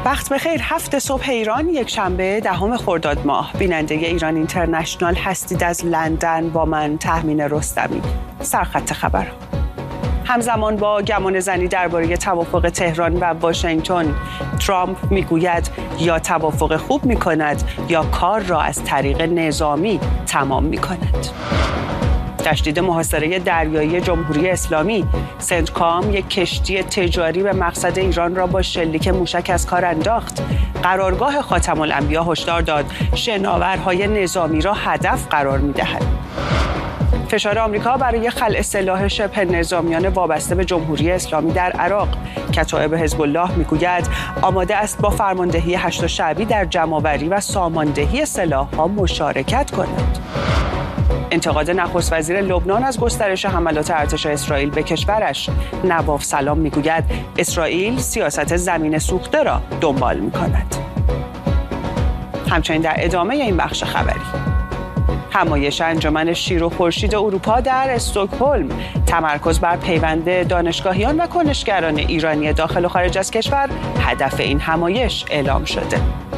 وقت بخیر. 7 صبح ایران، یک شنبه 10 خرداد ماه. بیننده ایران اینترنشنال هستید از لندن با من تهمین رستمی. سرخط خبر. همزمان با گمان زنی درباره توافق تهران و واشنگتن، ترامپ میگوید یا توافق خوب میکند یا کار را از طریق نظامی تمام میکند. تشدید محاصره دریایی جمهوری اسلامی، سنتکام یک کشتی تجاری به مقصد ایران را با شلیک موشک از کار انداخت. قرارگاه خاتم الانبیا هشدار داد شناورهای نظامی را هدف قرار می‌دهد. فشار آمریکا برای خلع سلاح شبه نظامیان وابسته به جمهوری اسلامی در عراق. کتایب حزب الله میگوید آماده است با فرماندهی 8 شعبی در جمع‌آوری و ساماندهی سلاح‌ها مشارکت کند. انتقاد نخست وزیر لبنان از گسترش حملات ارتش اسرائیل به کشورش. نواف سلام میگوید اسرائیل سیاست زمین سوخته را دنبال میکند. همچنین در ادامه این بخش خبری، همایش انجمن شیر و خورشید اروپا در استکهلم، تمرکز بر پیوند دانشگاهیان و کنشگران ایرانی داخل و خارج از کشور هدف این همایش اعلام شده.